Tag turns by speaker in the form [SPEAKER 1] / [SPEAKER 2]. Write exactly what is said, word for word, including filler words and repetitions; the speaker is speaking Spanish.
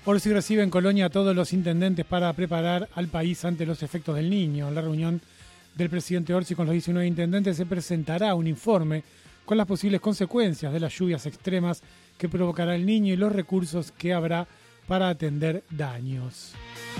[SPEAKER 1] Orsi recibe en Colonia a todos los intendentes para preparar al país ante los efectos del Niño. En la reunión del presidente Orsi con los diecinueve intendentes se presentará un informe con las posibles consecuencias de las lluvias extremas que provocará el Niño y los recursos que habrá para atender daños.